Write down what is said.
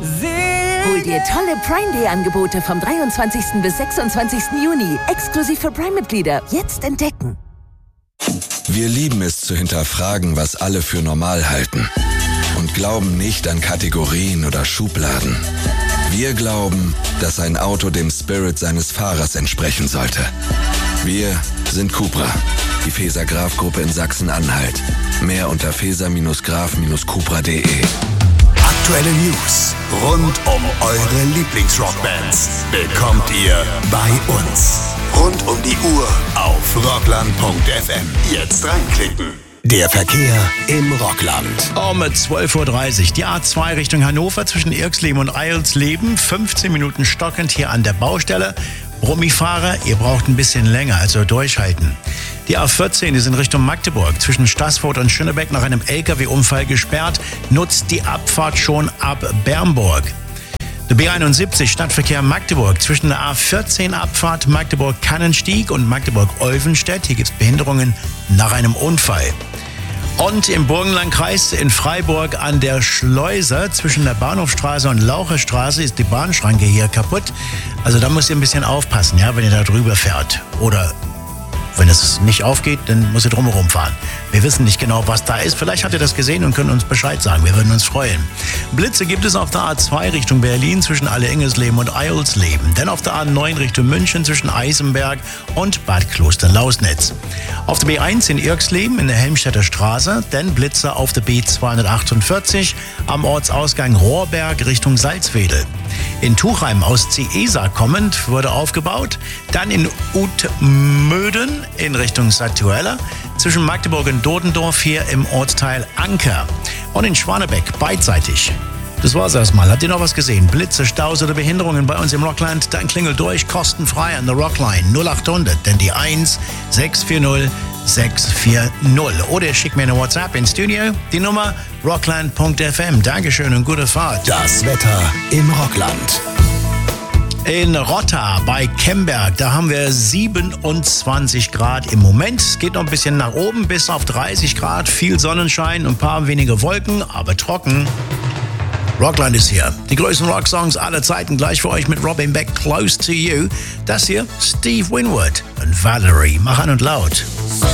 Hol dir tolle Prime Day Angebote vom 23. bis 26. Juni. Exklusiv für Prime-Mitglieder. Jetzt entdecken. Wir lieben es zu hinterfragen, was alle für normal halten. Und glauben nicht an Kategorien oder Schubladen. Wir glauben, dass ein Auto dem Spirit seines Fahrers entsprechen sollte. Wir sind Cupra, die Faeser-Graf-Gruppe in Sachsen-Anhalt. Mehr unter faeser-graf-cupra.de. Aktuelle News rund um eure Lieblingsrockbands bekommt ihr bei uns. Rund um die Uhr auf rockland.fm. Jetzt reinklicken. Der Verkehr im Rockland. Um 12.30 Uhr. Die A2 Richtung Hannover zwischen Irxleben und Eilsleben. 15 Minuten stockend hier an der Baustelle. Brummifahrer, ihr braucht ein bisschen länger, also durchhalten. Die A14 ist in Richtung Magdeburg zwischen Staßfurt und Schönebeck nach einem LKW-Unfall gesperrt. Nutzt die Abfahrt schon ab Bernburg. Der B71 Stadtverkehr Magdeburg zwischen der A14 Abfahrt Magdeburg-Kannenstieg und Magdeburg-Olvenstedt. Hier gibt es Behinderungen nach einem Unfall. Und im Burgenlandkreis in Freiburg an der Schleuse zwischen der Bahnhofstraße und Laucherstraße ist die Bahnschranke hier kaputt. Also da müsst ihr ein bisschen aufpassen, ja, wenn ihr da drüber fährt. Oder wenn es nicht aufgeht, dann muss ihr drumherum fahren. Wir wissen nicht genau, was da ist. Vielleicht habt ihr das gesehen und könnt uns Bescheid sagen. Wir würden uns freuen. Blitze gibt es auf der A2 Richtung Berlin zwischen Alle-Ingesleben und Eilsleben. Dann auf der A9 Richtung München zwischen Eisenberg und Bad Kloster-Lausnitz. Auf der B1 in Irxleben in der Helmstedter Straße. Dann Blitze auf der B248 am Ortsausgang Rohrberg Richtung Salzwedel. In Tuchheim aus Ciesa kommend wurde aufgebaut. Dann in Utmöden in Richtung Satuella. Zwischen Magdeburg und Dodendorf hier im Ortsteil Anker. Und in Schwanebeck beidseitig. Das war's erstmal. Habt ihr noch was gesehen? Blitze, Staus oder Behinderungen bei uns im Rockland? Dann klingelt durch, kostenfrei an der Rockline 0800, denn die 1 640 640. Oder ihr schickt mir eine WhatsApp ins Studio. Die Nummer rockland.fm. Dankeschön und gute Fahrt. Das Wetter im Rockland. In Rotta bei Kemberg, da haben wir 27 Grad im Moment. Es geht noch ein bisschen nach oben bis auf 30 Grad. Viel Sonnenschein und ein paar wenige Wolken, aber trocken. Rockland ist hier. Die größten Rocksongs aller Zeiten gleich für euch mit Robin Beck, Close to You. Das hier Steve Winwood und Valerie. Mach an und laut.